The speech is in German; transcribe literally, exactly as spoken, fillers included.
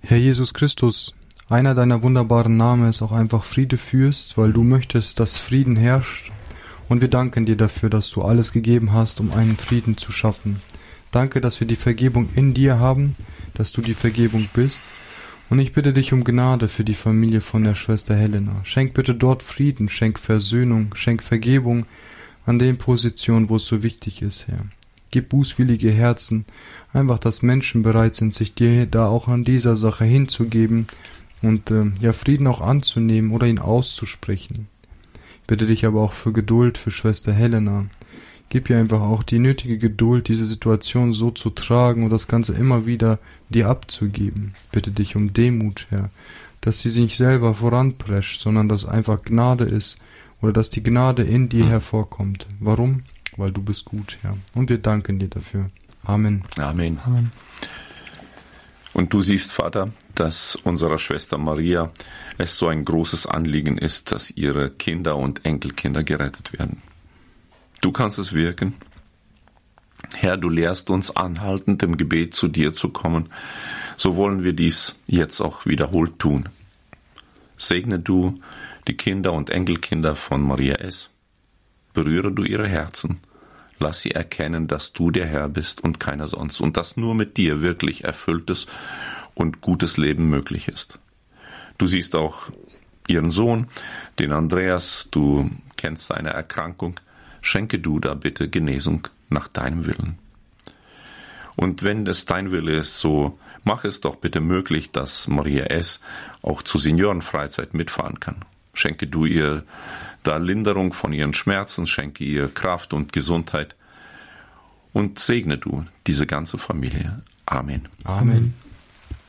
Herr Jesus Christus, einer deiner wunderbaren Namen ist auch einfach Friede-Fürst, weil du möchtest, dass Frieden herrscht. Und wir danken dir dafür, dass du alles gegeben hast, um einen Frieden zu schaffen. Danke, dass wir die Vergebung in dir haben, dass du die Vergebung bist. Und ich bitte dich um Gnade für die Familie von der Schwester Helena. Schenk bitte dort Frieden, schenk Versöhnung, schenk Vergebung an den Positionen, wo es so wichtig ist, Herr. Gib bußwillige Herzen, einfach, dass Menschen bereit sind, sich dir da auch an dieser Sache hinzugeben und äh, ja Frieden auch anzunehmen oder ihn auszusprechen. Ich bitte dich aber auch für Geduld für Schwester Helena. Gib ihr einfach auch die nötige Geduld, diese Situation so zu tragen und das Ganze immer wieder dir abzugeben. Ich bitte dich um Demut, Herr, dass sie sich nicht selber voranprescht, sondern dass einfach Gnade ist oder dass die Gnade in dir hervorkommt. Warum? Weil du bist gut, Herr. Und wir danken dir dafür. Amen. Amen. Amen. Und du siehst, Vater, dass unserer Schwester Maria es so ein großes Anliegen ist, dass ihre Kinder und Enkelkinder gerettet werden. Du kannst es wirken. Herr, du lehrst uns anhaltend im Gebet zu dir zu kommen. So wollen wir dies jetzt auch wiederholt tun. Segne du die Kinder und Enkelkinder von Maria S. Berühre du ihre Herzen. Lass sie erkennen, dass du der Herr bist und keiner sonst und dass nur mit dir wirklich erfülltes und gutes Leben möglich ist. Du siehst auch ihren Sohn, den Andreas, du kennst seine Erkrankung. Schenke du da bitte Genesung nach deinem Willen. Und wenn es dein Wille ist, so mach es doch bitte möglich, dass Maria S. auch zur Seniorenfreizeit mitfahren kann. Schenke du ihr da Linderung von ihren Schmerzen, schenke ihr Kraft und Gesundheit und segne du diese ganze Familie. Amen. Amen.